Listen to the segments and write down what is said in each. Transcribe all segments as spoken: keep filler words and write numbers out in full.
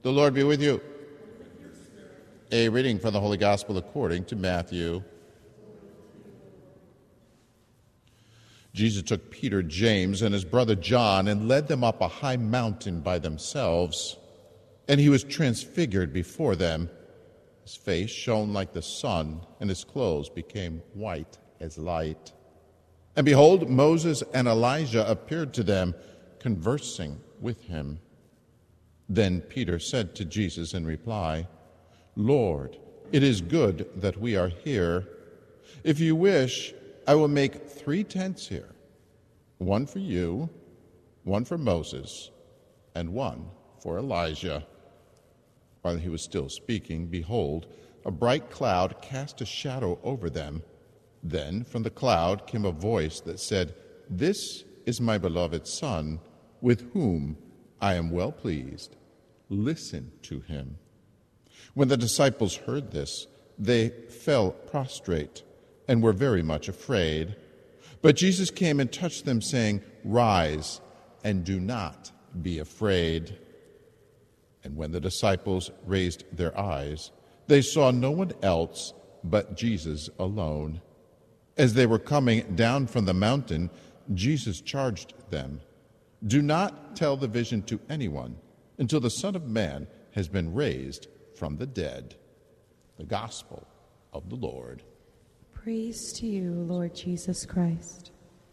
The Lord be with you. A reading from the Holy Gospel according to Matthew. Jesus took Peter, James, and his brother John and led them up a high mountain by themselves, and he was transfigured before them. His face shone like the sun, and his clothes became white as light. And behold, Moses and Elijah appeared to them, conversing with him. Then Peter said to Jesus in reply, "Lord, it is good that we are here. If you wish, I will make three tents here, one for you, one for Moses, and one for Elijah." While he was still speaking, behold, a bright cloud cast a shadow over them. Then from the cloud came a voice that said, "This is my beloved Son, with whom I am well pleased. Listen to him." When the disciples heard this, they fell prostrate and were very much afraid. But Jesus came and touched them, saying, "Rise and do not be afraid." And when the disciples raised their eyes, they saw no one else but Jesus alone. As they were coming down from the mountain, Jesus charged them, "Do not tell the vision to anyone until the Son of Man has been raised from the dead." The Gospel of the Lord. Praise to you, Lord Jesus Christ.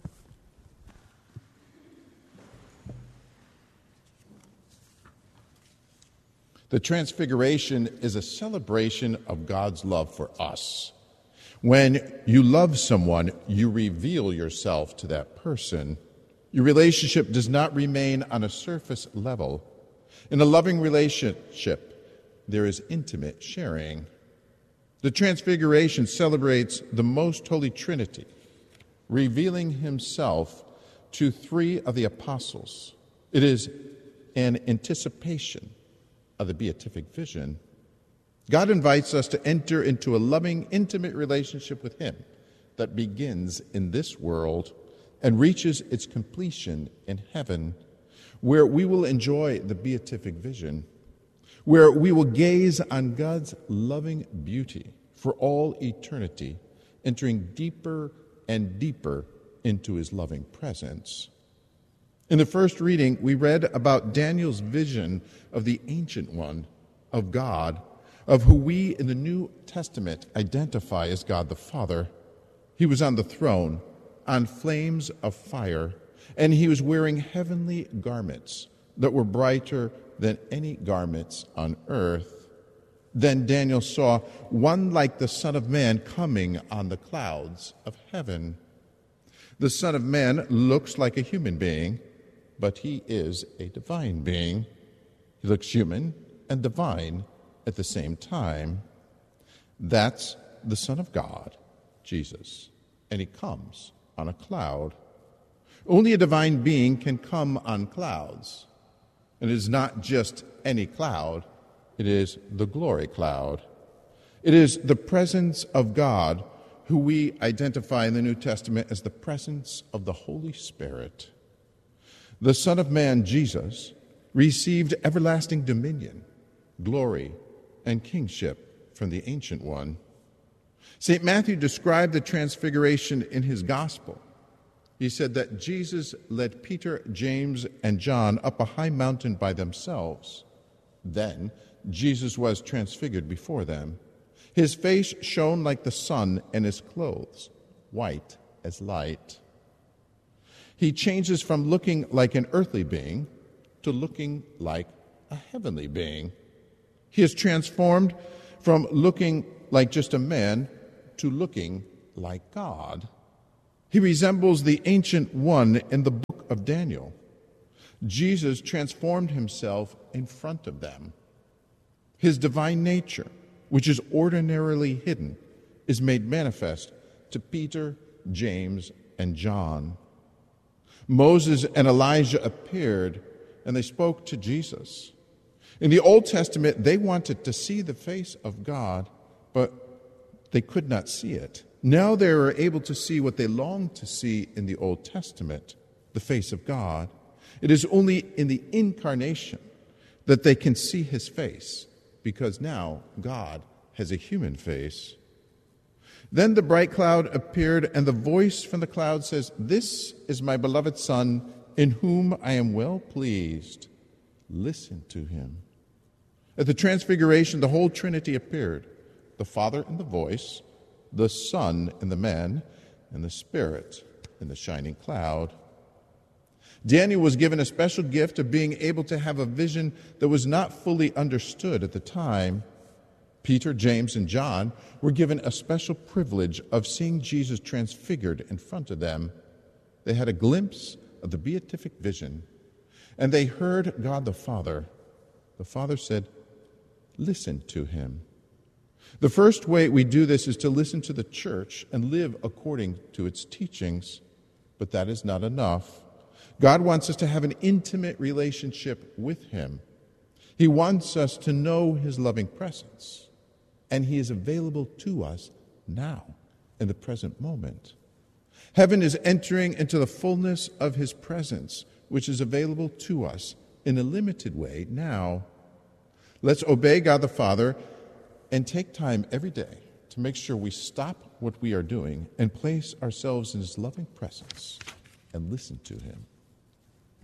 The Transfiguration is a celebration of God's love for us. When you love someone, you reveal yourself to that person. Your relationship does not remain on a surface level. In a loving relationship, there is intimate sharing. The Transfiguration celebrates the Most Holy Trinity, revealing himself to three of the apostles. It is an anticipation of the beatific vision. God invites us to enter into a loving, intimate relationship with him that begins in this world and reaches its completion in heaven, where we will enjoy the beatific vision, where we will gaze on God's loving beauty for all eternity, entering deeper and deeper into his loving presence. In the first reading, we read about Daniel's vision of the Ancient One, of God, of who we in the New Testament identify as God the Father. He was on the throne, on flames of fire, and he was wearing heavenly garments that were brighter than any garments on earth. Then Daniel saw one like the Son of Man coming on the clouds of heaven. The Son of Man looks like a human being, but he is a divine being. He looks human and divine at the same time. That's the Son of God, Jesus, and he comes on a cloud. Only a divine being can come on clouds. And it is not just any cloud, it is the glory cloud. It is the presence of God, who we identify in the New Testament as the presence of the Holy Spirit. The Son of Man, Jesus, received everlasting dominion, glory, and kingship from the Ancient One. Saint Matthew described the Transfiguration in his Gospel. He said that Jesus led Peter, James, and John up a high mountain by themselves. Then Jesus was transfigured before them. His face shone like the sun, and his clothes white as light. He changes from looking like an earthly being to looking like a heavenly being. He is transformed from looking like just a man to looking like God. He resembles the Ancient One in the book of Daniel. Jesus transformed himself in front of them. His divine nature, which is ordinarily hidden, is made manifest to Peter, James, and John. Moses and Elijah appeared, and they spoke to Jesus. In the Old Testament, they wanted to see the face of God, but they could not see it. Now they are able to see what they longed to see in the Old Testament, the face of God. It is only in the incarnation that they can see his face, because now God has a human face. Then the bright cloud appeared, and the voice from the cloud says, "This is my beloved Son, in whom I am well pleased. Listen to him." At the Transfiguration, the whole Trinity appeared, the Father in the voice, the Son in the man, and the Spirit in the shining cloud. Daniel was given a special gift of being able to have a vision that was not fully understood at the time. Peter, James, and John were given a special privilege of seeing Jesus transfigured in front of them. They had a glimpse of the beatific vision, and they heard God the Father. The Father said, "Listen to him." The first way we do this is to listen to the church and live according to its teachings, but that is not enough. God wants us to have an intimate relationship with him. He wants us to know his loving presence, and he is available to us now, in the present moment. Heaven is entering into the fullness of his presence, which is available to us in a limited way now. Let's obey God the Father and take time every day to make sure we stop what we are doing and place ourselves in his loving presence and listen to him.